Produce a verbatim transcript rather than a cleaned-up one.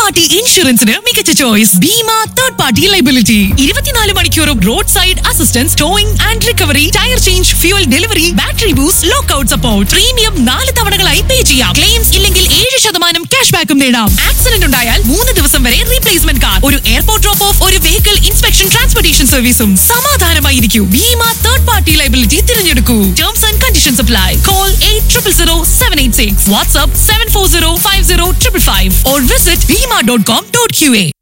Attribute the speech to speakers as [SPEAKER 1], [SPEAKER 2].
[SPEAKER 1] Party ഇൻഷുറൻസിന് മികച്ച choice Bima third party liability. ഇരുപത്തിനാല് മണിക്കൂറും road side assistance, towing and recovery, tyre change, fuel delivery, battery boost, lockout support. Premium നാല് തവണകളായി പേ ചെയ്യാം. Claims ഇല്ലെങ്കിൽ ഏഴ് ശതമാനം ക്യാഷ് ബാക്കും നേടാം. ആക്സിഡന്റ് ഉണ്ടായാൽ മൂന്ന് ദിവസം വരെ റീപ്ലേസ്മെന്റ് കാർ, ഒരു എയർപോർട്ട് ഡ്രോപ്പ് ഓഫ്, ഒരു വെഹിക്കിൾ ഇൻസ്പെക്ഷൻ ട്രാൻസ്പോർട്ടേഷൻ സർവീസും. സമാധാനമായിരിക്കും. Bima third party liability തിരഞ്ഞെടുക്കൂ. Terms and conditions apply. Call eight triple zero seven eight six. WhatsApp seven four zero five zero triple five or visit bima dot com dot q a.